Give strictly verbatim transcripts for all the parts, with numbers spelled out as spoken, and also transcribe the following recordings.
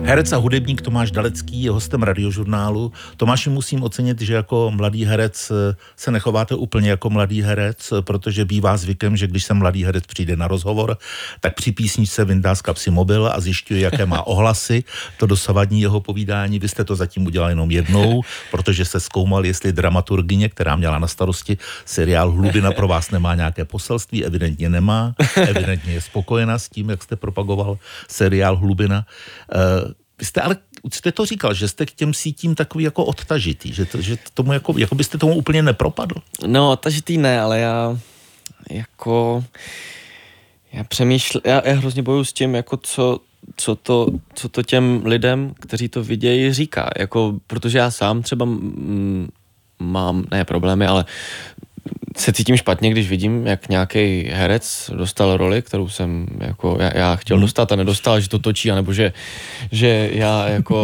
Herec a hudebník Tomáš Dalecký je hostem Radiožurnálu. Tomáši, musím ocenit, že jako mladý herec se nechováte úplně jako mladý herec, protože bývá zvykem, že když se mladý herec přijde na rozhovor, tak při písničce vyndá z kapsy mobil a zjišťuje, jaké má ohlasy. To dosavadní jeho povídání. Vy jste to zatím udělal jenom jednou, protože se zkoumal, jestli dramaturgyně, která měla na starosti seriál Hlubina, pro vás nemá nějaké poselství. Evidentně nemá. Evidentně je spokojená s tím, jak jste propagoval seriál Hlubina. Vy jste ale, jste to říkal, že jste k těm sítím takový jako odtažitý, že, to, že tomu jako, jako byste tomu úplně nepropadl. No, odtažitý ne, ale já jako, já přemýšlím, já, já hrozně bojuju s tím, jako co, co to, co to těm lidem, kteří to vidějí, říká, jako, protože já sám třeba mm, mám, ne problémy, ale se cítím špatně, když vidím, jak nějaký herec dostal roli, kterou jsem jako já, já chtěl hmm. dostat a nedostal, že to točí, anebo že, že já jako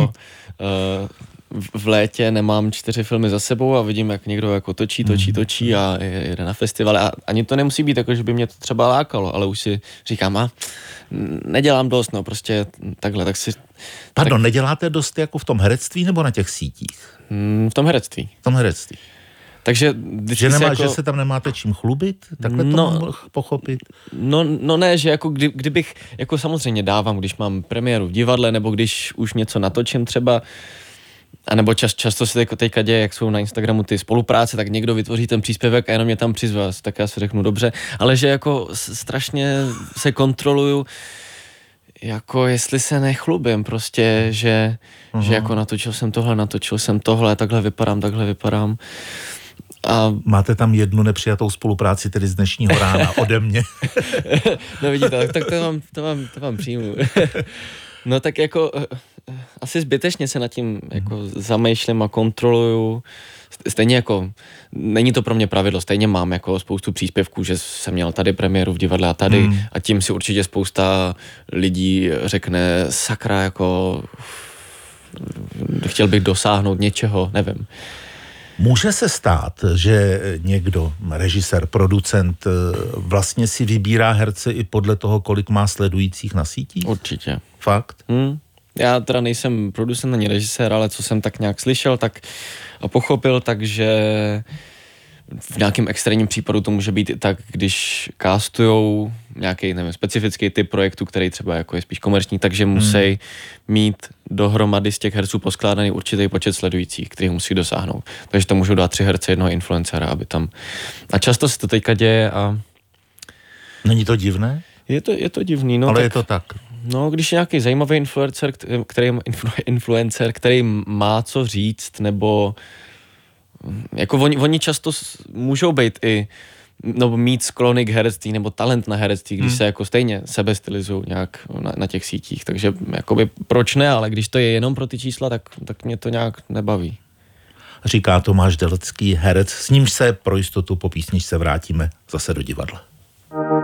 uh, v létě nemám čtyři filmy za sebou a vidím, jak někdo jako točí, točí, točí a jede na festivaly a ani to nemusí být jako, že by mě to třeba lákalo, ale už si říkám, a nedělám dost, no prostě takhle, tak si... Pardon, tak... neděláte dost jako v tom herectví nebo na těch sítích? Hmm, v tom herectví. V tom herectví. Takže, že, nemá, jako, že se tam nemáte čím chlubit? Takhle to no, mám pochopit? No, no ne, že jako kdy, kdybych, jako samozřejmě dávám, když mám premiéru v divadle, nebo když už něco natočím třeba, anebo čas, často se jako teďka děje, jak jsou na Instagramu ty spolupráce, tak někdo vytvoří ten příspěvek a jenom mě tam přizve, tak já si řeknu dobře, ale že jako strašně se kontroluju, jako jestli se nechlubím prostě, že, uh-huh. že jako natočil jsem tohle, natočil jsem tohle, takhle vypadám, takhle vypadám. A... Máte tam jednu nepřijatou spolupráci tedy z dnešního rána ode mě. No vidíte, tak, tak to, vám, to, vám, to vám přijmu. No tak jako asi zbytečně se nad tím jako zamýšlím a kontroluju. Stejně jako, není to pro mě pravidlo, stejně mám jako spoustu příspěvků, že jsem měl tady premiéru v divadle a tady hmm. a tím si určitě spousta lidí řekne sakra, jako chtěl bych dosáhnout něčeho, nevím. Může se stát, že někdo, režisér, producent, vlastně si vybírá herce i podle toho, kolik má sledujících na sítích? Určitě. Fakt? Hmm. Já teda nejsem producent ani režisér, ale co jsem tak nějak slyšel tak a pochopil, takže v nějakém extrémním případu to může být i tak, když castujou nějaký, nevím, specifický typ projektu, který třeba jako je spíš komerční, takže musí hmm. mít dohromady z těch herců poskládaný určitý počet sledujících, který musí dosáhnout. Takže to můžou dát tři herce, jednoho influencera, aby tam... A často se to teďka děje a... Není to divné? Je to, je to divný, no. Ale tak, je to tak. No, když je nějaký zajímavý influencer, který, influ, influencer, který má co říct, nebo jako oni, oni často můžou být i, nebo mít sklony k herectví, nebo talent na herectví, když hmm. se jako stejně sebe stylizují nějak na, na těch sítích, takže jakoby proč ne, ale když to je jenom pro ty čísla, tak, tak mě to nějak nebaví. Říká Tomáš Dalecký, herec, s nímž se pro jistotu po písničce vrátíme zase do divadla.